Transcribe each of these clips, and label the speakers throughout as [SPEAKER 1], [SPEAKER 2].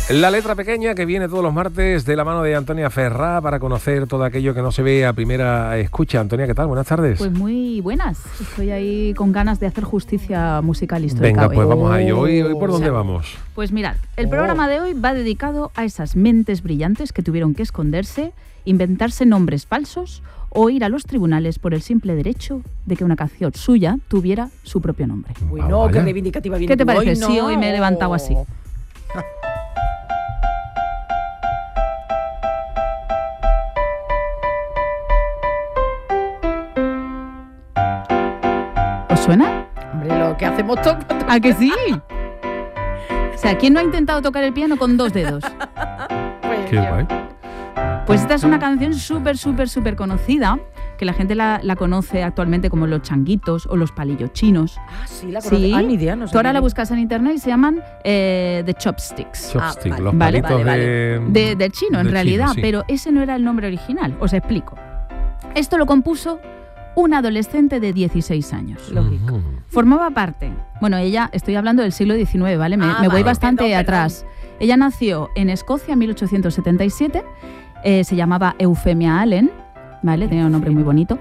[SPEAKER 1] La letra pequeña que viene todos los martes de la mano de Antonia Ferrá para conocer todo aquello que no se ve a primera escucha. Antonia, ¿qué tal? Buenas tardes.
[SPEAKER 2] Pues muy buenas. Estoy ahí con ganas de hacer justicia musical histórica.
[SPEAKER 1] Venga, pues vamos a ello. ¿Hoy por dónde vamos?
[SPEAKER 2] Pues mirad, el programa de hoy va dedicado a esas mentes brillantes que tuvieron que esconderse, inventarse nombres falsos o ir a los tribunales por el simple derecho de que una canción suya tuviera su propio nombre.
[SPEAKER 3] Bueno, qué reivindicativa viene.
[SPEAKER 2] ¿Qué te parece?
[SPEAKER 3] Hoy, no.
[SPEAKER 2] Sí, hoy me he levantado así. ¿Os suena?
[SPEAKER 3] Hombre, lo que hacemos todos.
[SPEAKER 2] ¿A que sí? O sea, ¿quién no ha intentado tocar el piano con 2 dedos?
[SPEAKER 3] Pues
[SPEAKER 1] Qué guay.
[SPEAKER 2] Pues esta es una canción súper conocida, que la gente la conoce actualmente como Los Changuitos o Los Palillos Chinos.
[SPEAKER 3] Ah, sí, la conozco.
[SPEAKER 2] Sí.
[SPEAKER 3] Ah, ni idea, no sé.
[SPEAKER 2] Tú ahora la buscas en internet y se llaman The Chopsticks.
[SPEAKER 1] Chopstick,
[SPEAKER 3] vale.
[SPEAKER 1] los
[SPEAKER 2] Vale,
[SPEAKER 1] palitos
[SPEAKER 2] Del chino, en
[SPEAKER 1] del
[SPEAKER 2] realidad,
[SPEAKER 1] chino, sí.
[SPEAKER 2] pero ese no era el nombre original. Os explico. Esto lo compuso un adolescente de 16 años.
[SPEAKER 3] Lógico.
[SPEAKER 1] Ujú.
[SPEAKER 2] Formaba parte, bueno, ella, estoy hablando del siglo XIX, ¿vale? Me voy
[SPEAKER 3] vale,
[SPEAKER 2] bastante
[SPEAKER 3] perdón.
[SPEAKER 2] atrás. Ella nació en Escocia en 1877, se llamaba Euphemia Allen, ¿vale? Tenía un nombre muy bonito.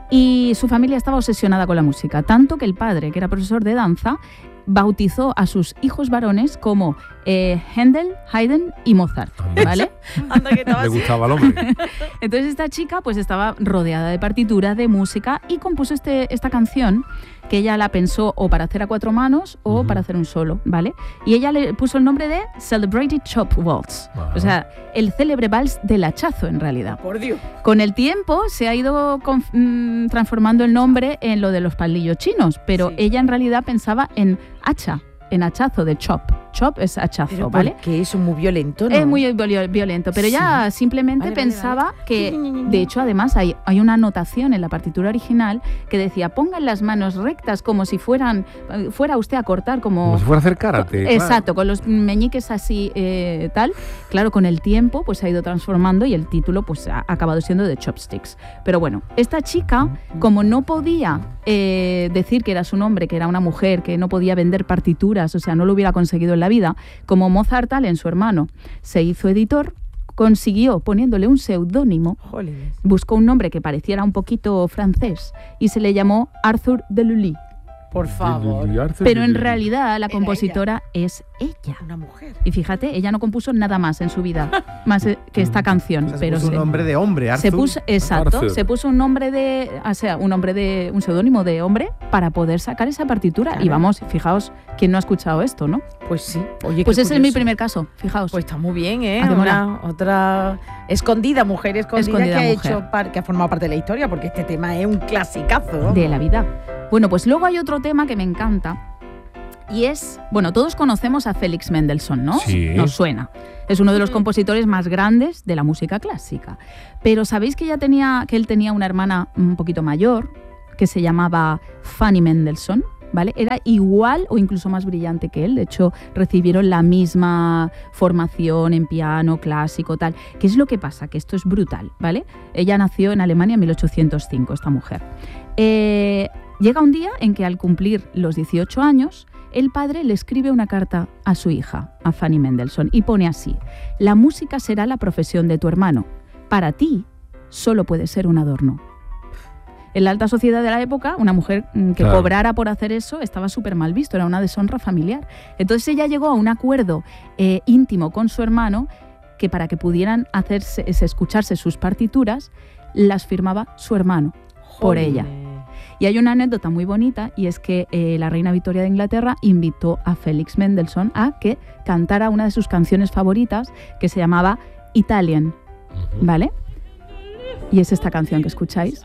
[SPEAKER 2] Y su familia estaba obsesionada con la música, tanto que el padre, que era profesor de danza, bautizó a sus hijos varones como Händel, Haydn y Mozart, ¿vale?
[SPEAKER 3] Anda, que estaba
[SPEAKER 1] Le
[SPEAKER 3] así.
[SPEAKER 1] gustaba al hombre.
[SPEAKER 2] Entonces esta chica pues estaba rodeada de partituras, de música y compuso esta canción que ella la pensó o para hacer a 4 manos o para hacer un solo, ¿vale? Y ella le puso el nombre de Celebrated Chop Waltz,
[SPEAKER 1] Ajá.
[SPEAKER 2] o sea, el célebre vals del hachazo en realidad.
[SPEAKER 3] Por Dios.
[SPEAKER 2] Con el tiempo se ha ido transformando el nombre en lo de los palillos chinos, pero
[SPEAKER 3] Sí.
[SPEAKER 2] ella en realidad pensaba en hacha, en hachazo de chop. Chop es hachazo,
[SPEAKER 3] Pero
[SPEAKER 2] ¿vale?
[SPEAKER 3] porque eso es muy violento, ¿no?
[SPEAKER 2] Es muy violento, pero ella simplemente
[SPEAKER 3] Vale,
[SPEAKER 2] pensaba
[SPEAKER 3] vale.
[SPEAKER 2] que, de hecho, además hay una anotación en la partitura original que decía, pongan las manos rectas como si fuera usted a cortar,
[SPEAKER 1] Como si fuera a hacer karate.
[SPEAKER 2] Exacto, con los meñiques así, tal. Claro, con el tiempo pues se ha ido transformando y el título pues ha acabado siendo The Chopsticks. Pero bueno, esta chica, como no podía decir que era su nombre, que era una mujer, que no podía vender partituras, o sea, no lo hubiera conseguido en la vida, como Mozart Allen, su hermano, se hizo editor, consiguió poniéndole un seudónimo,
[SPEAKER 3] Jolines.
[SPEAKER 2] buscó un nombre que pareciera un poquito francés y se le llamó Arthur de Lully.
[SPEAKER 3] Por favor.
[SPEAKER 2] Pero en realidad la compositora es ella.
[SPEAKER 3] Una mujer.
[SPEAKER 2] Y fíjate, ella no compuso nada más en su vida, más que esta canción.
[SPEAKER 4] O sea, se
[SPEAKER 2] pero
[SPEAKER 4] puso un nombre de hombre, Arthur.
[SPEAKER 2] se puso, exacto,
[SPEAKER 1] Arthur.
[SPEAKER 2] se puso un nombre un seudónimo de hombre para poder sacar esa partitura.
[SPEAKER 3] Claro.
[SPEAKER 2] Y vamos, fijaos, ¿quién no ha escuchado esto, no?
[SPEAKER 3] Pues sí. Oye,
[SPEAKER 2] Pues
[SPEAKER 3] qué
[SPEAKER 2] ese es mi
[SPEAKER 3] curioso.
[SPEAKER 2] primer caso, fijaos.
[SPEAKER 3] Pues está muy bien, ¿eh?
[SPEAKER 2] Hacémosla.
[SPEAKER 3] Otra mujer escondida que ha
[SPEAKER 2] mujer.
[SPEAKER 3] que ha formado parte de la historia, porque este tema es un clasicazo.
[SPEAKER 2] De la vida. Bueno, pues luego hay otro tema que me encanta y es, bueno, todos conocemos a Félix Mendelssohn, ¿no?
[SPEAKER 1] Sí.
[SPEAKER 2] Nos suena. Es uno de los compositores más grandes de la música clásica. Pero ¿sabéis que él tenía una hermana un poquito mayor que se llamaba Fanny Mendelssohn? ¿Vale? Era igual o incluso más brillante que él. De hecho, recibieron la misma formación en piano clásico, tal. ¿Qué es lo que pasa? Que esto es brutal, ¿vale? Ella nació en Alemania en 1805, esta mujer. Llega un día en que al cumplir los 18 años, el padre le escribe una carta a su hija, a Fanny Mendelssohn, y pone así: la música será la profesión de tu hermano. Para ti, solo puede ser un adorno. En la alta sociedad de la época, una mujer que
[SPEAKER 1] Claro.
[SPEAKER 2] cobrara por hacer eso estaba súper mal visto, era una deshonra familiar. Entonces ella llegó a un acuerdo íntimo con su hermano que para que pudieran escucharse sus partituras, las firmaba su hermano por ella. Y hay una anécdota muy bonita y es que la reina Victoria de Inglaterra invitó a Félix Mendelssohn a que cantara una de sus canciones favoritas que se llamaba Italian, ¿vale? Y es esta canción que escucháis.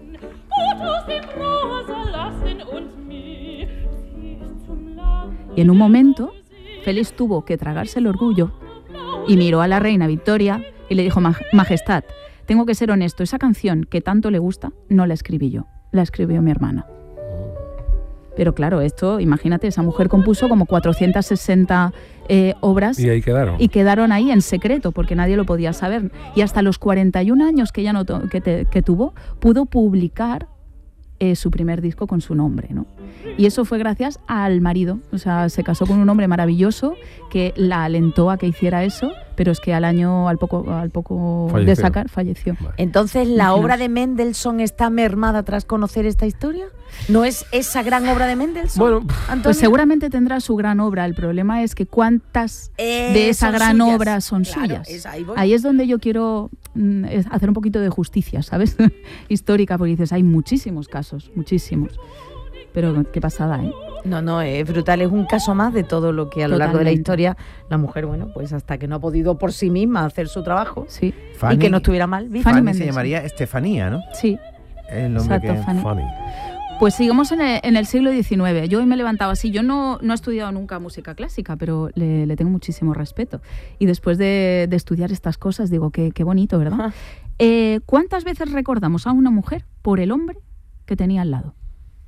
[SPEAKER 2] Y en un momento, Félix tuvo que tragarse el orgullo y miró a la reina Victoria y le dijo: Majestad, tengo que ser honesto, esa canción que tanto le gusta no la escribí yo, la escribió mi hermana. Pero claro, esto, imagínate, esa mujer compuso como 460 obras
[SPEAKER 1] Y ahí quedaron.
[SPEAKER 2] y quedaron ahí en secreto porque nadie lo podía saber. Y hasta los 41 años que ella que tuvo, pudo publicar su primer disco con su nombre, ¿no? Y eso fue gracias al marido. O sea, se casó con un hombre maravilloso que la alentó a que hiciera eso, pero es que al poco de sacar, falleció.
[SPEAKER 1] Vale.
[SPEAKER 3] Entonces, ¿la
[SPEAKER 2] Imaginaos.
[SPEAKER 3] obra de Mendelssohn está mermada tras conocer esta historia? ¿No es esa gran obra de Mendelssohn?
[SPEAKER 1] Bueno,
[SPEAKER 3] Antonio?
[SPEAKER 2] Pues seguramente tendrá su gran obra. El problema es que cuántas de esa
[SPEAKER 3] son
[SPEAKER 2] gran
[SPEAKER 3] suyas.
[SPEAKER 2] obra son
[SPEAKER 3] Claro,
[SPEAKER 2] suyas.
[SPEAKER 3] ahí voy.
[SPEAKER 2] Ahí es donde yo quiero hacer un poquito de justicia, ¿sabes? Histórica, porque dices, hay muchísimos casos, muchísimos. Pero qué pasada, ¿eh?
[SPEAKER 3] No, es brutal, es un caso más de todo lo que a lo largo de la
[SPEAKER 2] Totalmente.
[SPEAKER 3] historia la mujer, bueno, pues hasta que no ha podido por sí misma hacer su trabajo
[SPEAKER 2] Sí,
[SPEAKER 3] y que no estuviera mal visto.
[SPEAKER 2] Fanny
[SPEAKER 4] Fanny se
[SPEAKER 2] Mendelssohn.
[SPEAKER 4] llamaría Estefanía, ¿no?
[SPEAKER 2] sí.
[SPEAKER 4] El nombre
[SPEAKER 2] Exacto,
[SPEAKER 4] que...
[SPEAKER 2] Fanny.
[SPEAKER 1] funny.
[SPEAKER 2] Pues sigamos en el siglo XIX. Yo hoy me he levantado así. Yo no he estudiado nunca música clásica, pero le tengo muchísimo respeto. Y después de estudiar estas cosas, digo, qué bonito, ¿verdad?
[SPEAKER 3] Ajá.
[SPEAKER 2] ¿Cuántas veces recordamos a una mujer por el hombre que tenía al lado?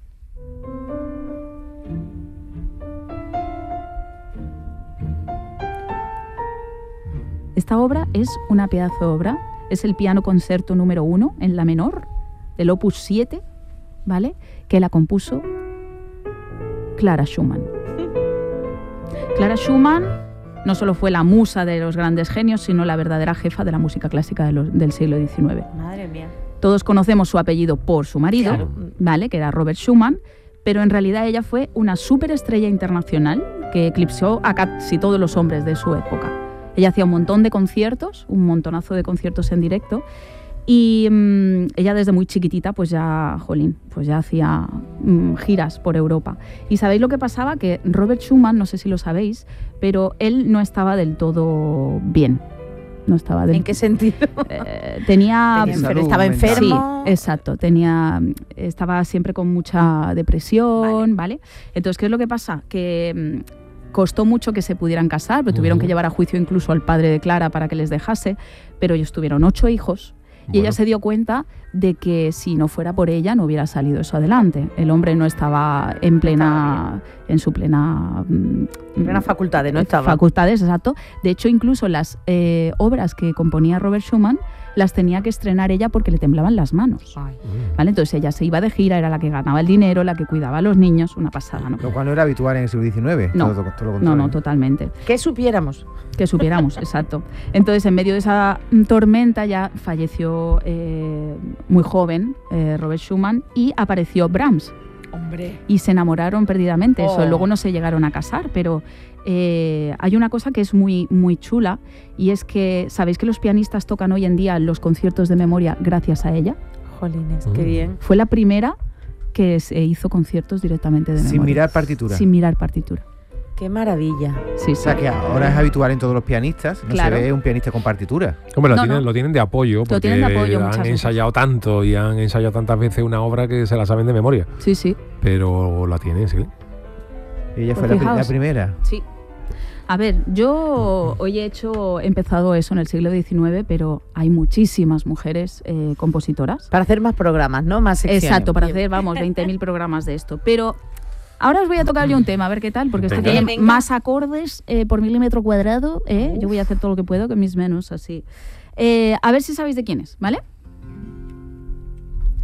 [SPEAKER 2] Esta obra es una pedazo de obra. Es el piano concerto número 1 en la menor, del opus 7, ¿vale? Que la compuso Clara Schumann. Clara Schumann no solo fue la musa de los grandes genios, sino la verdadera jefa de la música clásica del siglo XIX.
[SPEAKER 3] Madre mía.
[SPEAKER 2] Todos conocemos su apellido por su marido,
[SPEAKER 3] Claro.
[SPEAKER 2] ¿vale? Que era Robert Schumann, pero en realidad ella fue una superestrella internacional que eclipsó a casi todos los hombres de su época. Ella hacía un montón de conciertos, un montonazo de conciertos en directo, y ella desde muy chiquitita pues ya hacía giras por Europa. ¿Y sabéis lo que pasaba? Que Robert Schumann, no sé si lo sabéis, pero él no estaba del todo bien. No estaba del
[SPEAKER 3] ¿En qué sentido?
[SPEAKER 2] tenía
[SPEAKER 4] Salud
[SPEAKER 3] estaba
[SPEAKER 4] mental.
[SPEAKER 3] enfermo.
[SPEAKER 2] Sí, exacto. Estaba siempre con mucha depresión, ¿vale? Entonces, ¿qué es lo que pasa? Que costó mucho que se pudieran casar, pero tuvieron que llevar a juicio incluso al padre de Clara para que les dejase, pero ellos tuvieron 8 hijos. Y ella se dio cuenta de que si no fuera por ella no hubiera salido eso adelante. El hombre no estaba en su plena
[SPEAKER 3] facultades, no estaba.
[SPEAKER 2] facultades, exacto. De hecho, incluso las obras que componía Robert Schumann las tenía que estrenar ella porque le temblaban las manos.
[SPEAKER 3] Ay.
[SPEAKER 2] ¿Vale? Entonces ella se iba de gira, era la que ganaba el dinero, la que cuidaba a los niños, una pasada, ¿no?
[SPEAKER 4] Lo cual no era habitual en el siglo XIX.
[SPEAKER 2] No,
[SPEAKER 4] todo lo contrario.
[SPEAKER 2] no, totalmente.
[SPEAKER 3] Que supiéramos.
[SPEAKER 2] Que supiéramos, exacto. Entonces, en medio de esa tormenta ya falleció muy joven Robert Schumann y apareció Brahms.
[SPEAKER 3] Hombre.
[SPEAKER 2] Y se enamoraron perdidamente. Eso,
[SPEAKER 3] Oh.
[SPEAKER 2] luego no se llegaron a casar, pero hay una cosa que es muy, muy chula, y es que, ¿sabéis que los pianistas tocan hoy en día los conciertos de memoria gracias a ella?
[SPEAKER 3] Jolines, qué bien.
[SPEAKER 2] Fue la primera que se hizo conciertos directamente de memoria.
[SPEAKER 4] Sin mirar partitura.
[SPEAKER 2] Sin mirar partitura.
[SPEAKER 3] Qué maravilla.
[SPEAKER 2] Sí,
[SPEAKER 4] O sea que ahora es habitual en todos los pianistas. No
[SPEAKER 2] Claro.
[SPEAKER 4] se ve un pianista con partitura.
[SPEAKER 1] Hombre,
[SPEAKER 2] No,
[SPEAKER 1] lo tienen de apoyo, porque
[SPEAKER 2] tienen de apoyo muchas
[SPEAKER 1] han
[SPEAKER 2] veces.
[SPEAKER 1] ensayado tanto y han ensayado tantas veces una obra que se la saben de memoria.
[SPEAKER 2] Sí, sí.
[SPEAKER 1] Pero la tienen, sí.
[SPEAKER 4] Y ella
[SPEAKER 2] Pues
[SPEAKER 4] fue la
[SPEAKER 2] fijaos.
[SPEAKER 4] primera.
[SPEAKER 2] Sí. A ver, yo hoy he empezado eso en el siglo XIX, pero hay muchísimas mujeres compositoras.
[SPEAKER 3] Para hacer más programas, ¿no? Más secciones.
[SPEAKER 2] Exacto, para
[SPEAKER 3] Bien.
[SPEAKER 2] hacer, 20.000 programas de esto. Pero ahora os voy a tocar yo un tema, a ver qué tal, porque este
[SPEAKER 1] Venga.
[SPEAKER 2] tiene
[SPEAKER 3] Venga.
[SPEAKER 2] más acordes por milímetro cuadrado. Yo voy a hacer todo lo que puedo, que mis menos así. A ver si sabéis de quién es, ¿vale?